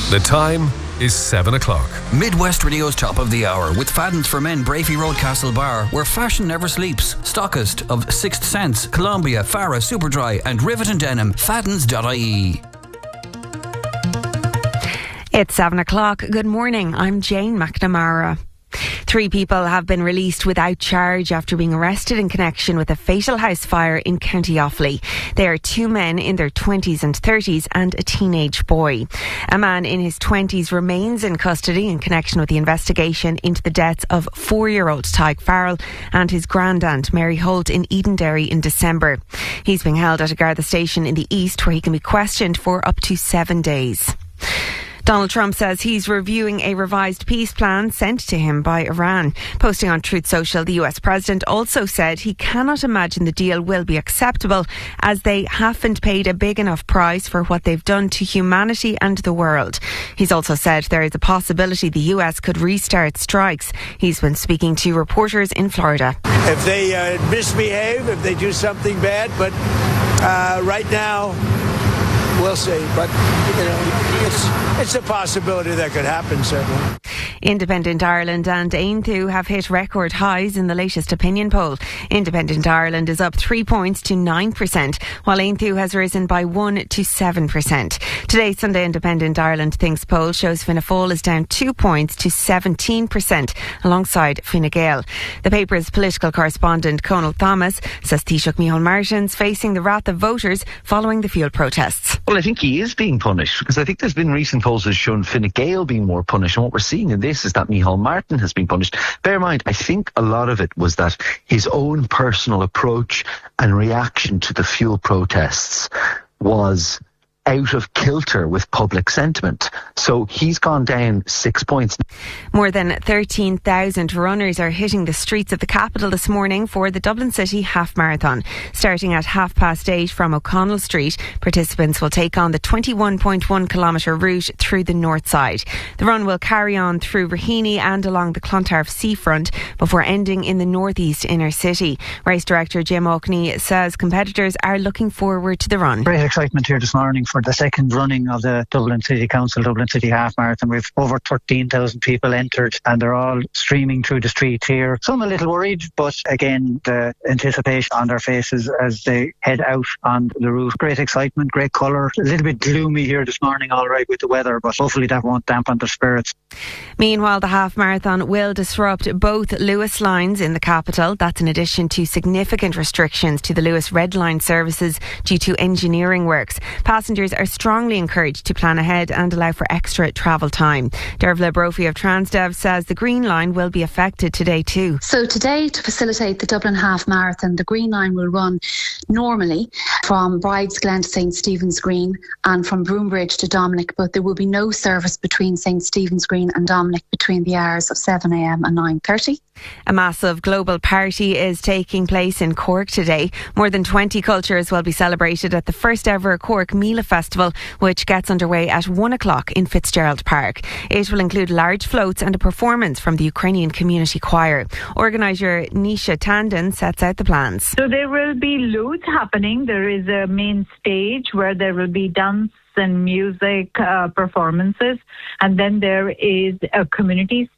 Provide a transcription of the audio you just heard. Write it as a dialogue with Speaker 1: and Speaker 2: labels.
Speaker 1: The time is 7 o'clock.
Speaker 2: Midwest Radio's Top of the Hour with Fadden's for Men, Brafey Road, Castlebar, where fashion never sleeps. Stockist of Sixth Sense, Columbia, Farah, Superdry and Rivet and Denim. Faddens.ie.
Speaker 3: It's 7 o'clock. Good morning. I'm Jane McNamara. 3 people have been released without charge after being arrested in connection with a fatal house fire in County Offaly. They are 2 men in their 20s and 30s and a teenage boy. A man in his 20s remains in custody in connection with the investigation into the deaths of 4-year-old Tyke Farrell and his grandaunt Mary Holt in Edenderry in December. He's being held at a Garda station in the east where he can be questioned for up to 7 days. Donald Trump says he's reviewing a revised peace plan sent to him by Iran. Posting on Truth Social, the US president also said he cannot imagine the deal will be acceptable as they haven't paid a big enough price for what they've done to humanity and the world. He's also said there is a possibility the US could restart strikes. He's been speaking to reporters in Florida.
Speaker 4: If they misbehave, if they do something bad, but right now, we'll see, but it's a possibility that could happen, certainly.
Speaker 3: Independent Ireland and Aonthu have hit record highs in the latest opinion poll. Independent Ireland is up 3 points to 9%, while Aonthu has risen by 1 to 7%. Today's Sunday Independent Ireland Thinks poll shows Fianna Fáil is down 2 points to 17%, alongside Fine Gael. The paper's political correspondent Conal Thomas says Taoiseach Micheál Martin's facing the wrath of voters following the fuel protests.
Speaker 5: Well, I think he is being punished because I think there's been recent polls that have shown Fine Gael being more punished, and what we're seeing in this is that Micheál Martin has been punished. Bear in mind, I think a lot of it was that his own personal approach and reaction to the fuel protests was out of kilter with public sentiment. So he's gone down 6 points.
Speaker 3: More than 13,000 runners are hitting the streets of the capital this morning for the Dublin City Half Marathon. Starting at 8:30 from O'Connell Street, participants will take on the 21.1 kilometre route through the north side. The run will carry on through Raheny and along the Clontarf seafront before ending in the northeast inner city. Race director Jim Oakney says competitors are looking forward to the run.
Speaker 6: Great excitement here this morning for the second running of the Dublin City Council Dublin City Half Marathon. We've over 13,000 people entered and they're all streaming through the streets here. Some a little worried, but again, the anticipation on their faces as they head out on the route. Great excitement, great colour. A little bit gloomy here this morning, all right, with the weather, but hopefully that won't dampen their spirits.
Speaker 3: Meanwhile, the half marathon will disrupt both Luas lines in the capital. That's in addition to significant restrictions to the Luas Red Line services due to engineering works. Passengers are strongly encouraged to plan ahead and allow for extra travel time. Dervla Brophy of Transdev says the Green Line will be affected today too.
Speaker 7: So today, to facilitate the Dublin Half Marathon, the Green Line will run normally from Bridesglen to St Stephen's Green and from Broombridge to Dominic, but there will be no service between St Stephen's Green and Dominic between the hours of 7 a.m. and 9:30.
Speaker 3: A massive global party is taking place in Cork today. More than 20 cultures will be celebrated at the first ever Cork Mila Festival, which gets underway at 1 o'clock in Fitzgerald Park. It will include large floats and a performance from the Ukrainian Community Choir. Organiser Nisha Tandon sets out the plans.
Speaker 8: So there will be loads happening. There is a main stage where there will be dance and music performances, and then there is a community